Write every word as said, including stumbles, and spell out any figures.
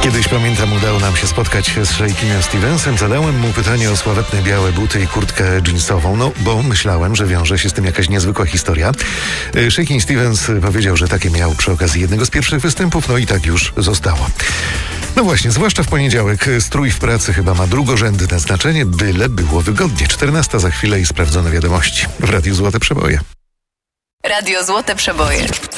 Kiedyś, pamiętam, udało nam się spotkać się z Shakeem Stevensem. Zadałem mu pytanie o sławetne białe buty i kurtkę jeansową, no bo myślałem, że wiąże się z tym jakaś niezwykła historia. Shakeem Stevens powiedział, że takie miał przy okazji jednego z pierwszych występów, no i tak już zostało. No właśnie, zwłaszcza w poniedziałek strój w pracy chyba ma drugorzędne znaczenie, byle było wygodnie. czternasta za chwilę i sprawdzone wiadomości w Radiu Złote Przeboje. Radio Złote Przeboje.